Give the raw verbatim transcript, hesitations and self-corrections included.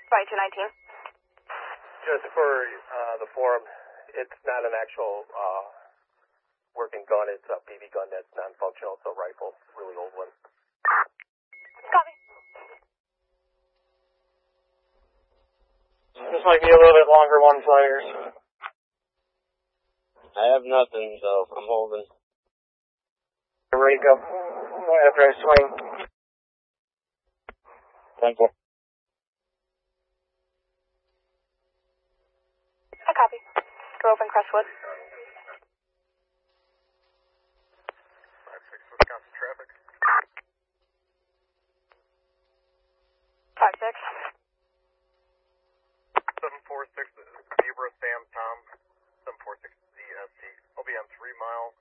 Right, two nineteen. Just for uh, the forum, it's not an actual uh, working gun. It's a B B gun that's non-functional. It's a rifle, really old one. Copy. This might be a little bit longer one players. I have nothing, so I'm holding. Ready to go after I swing. Thank you. I copy. Grove and Crestwood. five six Wisconsin traffic. five six. seven four six Zebra Sam Tom. seven four six Z S T. I'll be on three miles